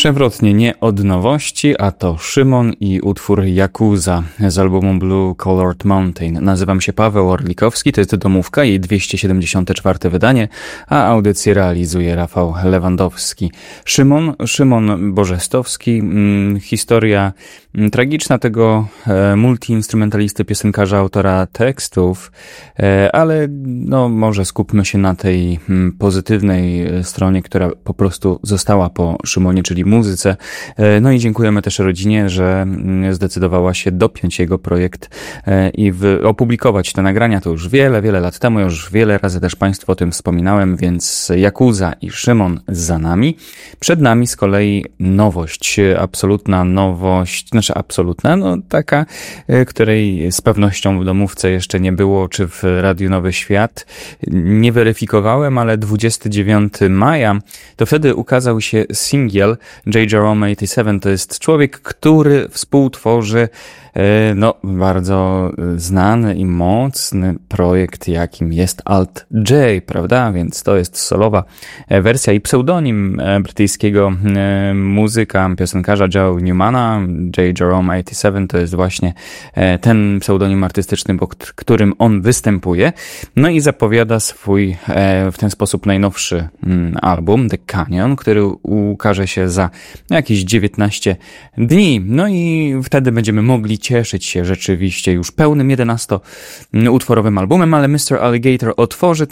Przewrotnie, nie od nowości, a to Szymon i utwór Yakuza z albumu Blue Colored Mountain. Nazywam się Paweł Orlikowski, to jest Domówka, jej 274. wydanie, a audycję realizuje Rafał Lewandowski. Szymon Bożestowski, historia tragiczna tego multiinstrumentalisty, piosenkarza, autora tekstów, ale no może skupmy się na tej pozytywnej stronie, która po prostu została po Szymonie, czyli muzyce. No i dziękujemy też rodzinie, że zdecydowała się dopiąć jego projekt i opublikować te nagrania. To już wiele lat temu, już wiele razy też Państwu o tym wspominałem, więc Yakuza i Szymon za nami. Przed nami z kolei nowość, absolutna nowość, znaczy absolutna, no taka, której z pewnością w Domówce jeszcze nie było, czy w Radiu Nowy Świat. Nie weryfikowałem, ale 29 maja, to wtedy ukazał się singiel J. Jerome 87. To jest człowiek, który współtworzy bardzo znany i mocny projekt, jakim jest Alt J, prawda? Więc to jest solowa wersja i pseudonim brytyjskiego muzyka, piosenkarza Joe Newmana. J. Jerome 87 to jest właśnie ten pseudonim artystyczny, pod którym on występuje. No i zapowiada swój w ten sposób najnowszy album, The Canyon, który ukaże się za jakieś 19 dni. No i wtedy będziemy mogli cieszyć się rzeczywiście już pełnym 11-utworowym albumem, ale Mr. Alligator otworzy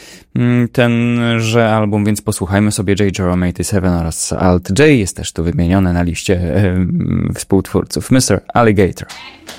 tenże album, więc posłuchajmy sobie J. Jerome 87 oraz Alt J. Jest też tu wymienione na liście współtwórców. Mr. Alligator.